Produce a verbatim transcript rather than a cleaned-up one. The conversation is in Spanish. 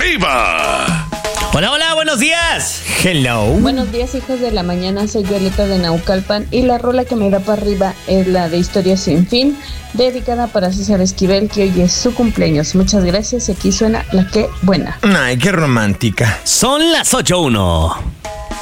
arriba! Hola, hola, buenos días. Hello. Buenos días, hijos de la mañana. Soy Violeta de Naucalpan y la rola que me da para arriba es la de Historia Sin Fin, dedicada para César Esquivel, que hoy es su cumpleaños. Muchas gracias y aquí suena la que buena. Ay, qué romántica. Son las ocho uno.